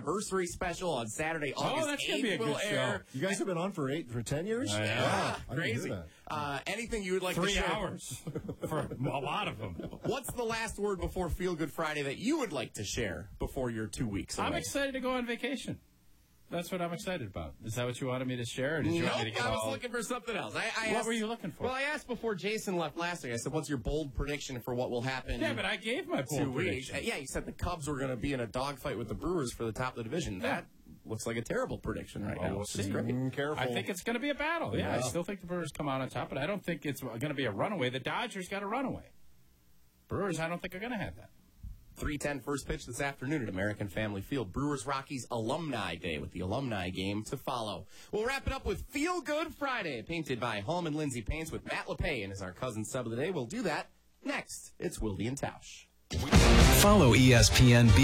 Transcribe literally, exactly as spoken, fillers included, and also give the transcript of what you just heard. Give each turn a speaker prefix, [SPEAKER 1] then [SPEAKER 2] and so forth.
[SPEAKER 1] anniversary special on Saturday,
[SPEAKER 2] Oh,
[SPEAKER 1] August
[SPEAKER 2] that's gonna
[SPEAKER 1] eighth
[SPEAKER 2] be a good
[SPEAKER 1] will air.
[SPEAKER 3] You guys have been on for eight for ten years.
[SPEAKER 2] I know.
[SPEAKER 1] Yeah,
[SPEAKER 3] I didn't hear
[SPEAKER 1] crazy.
[SPEAKER 3] that.
[SPEAKER 1] Uh, anything you would like
[SPEAKER 2] Three
[SPEAKER 1] to share?
[SPEAKER 2] hours for a lot of them.
[SPEAKER 1] What's the last word before Feel Good Friday that you would like to share before your two weeks away?
[SPEAKER 2] I'm excited to go on vacation. That's what I'm excited about. Is that what you wanted me to share? Or did you
[SPEAKER 1] Nope,
[SPEAKER 2] want me to get
[SPEAKER 1] I was
[SPEAKER 2] all...
[SPEAKER 1] looking for something else. I, I
[SPEAKER 2] What
[SPEAKER 1] asked,
[SPEAKER 2] were you looking for?
[SPEAKER 1] Well, I asked before Jason left last week. I said, what's your bold prediction for what will happen
[SPEAKER 2] Yeah, but I gave my
[SPEAKER 1] two
[SPEAKER 2] bold
[SPEAKER 1] weeks?
[SPEAKER 2] prediction.
[SPEAKER 1] Uh, Yeah, you said the Cubs were going to be in a dogfight with the Brewers for the top of the division. That looks like a terrible prediction right
[SPEAKER 2] Well,
[SPEAKER 1] now.
[SPEAKER 2] we'll
[SPEAKER 1] which is
[SPEAKER 2] see.
[SPEAKER 1] great.
[SPEAKER 3] Mm, careful.
[SPEAKER 2] I think it's going to be a battle. Yeah,
[SPEAKER 3] Yeah.
[SPEAKER 2] I still think the Brewers come out on top, but I don't think it's going to be a runaway. The Dodgers got a runaway. Brewers, I don't think are going to have that.
[SPEAKER 1] three ten first pitch this afternoon at American Family Field. Brewers-Rockies Alumni Day with the alumni game to follow. We'll wrap it up with Feel Good Friday, painted by Hallman Lindsay Paints with Matt LePay and as our cousin sub of the day. We'll do that next. It's Wilde and Tausch.
[SPEAKER 4] Follow E S P N